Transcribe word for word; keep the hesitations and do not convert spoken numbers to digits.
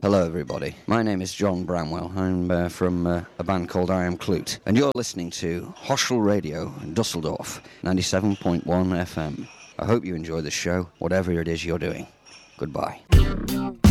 Hello everybody, my name is John Bramwell. I'm uh, from uh, a band called I Am Klute, and you're listening to Hoschel Radio in Dusseldorf, ninety-seven point one F M. I hope you enjoy the show, whatever it is you're doing. Goodbye.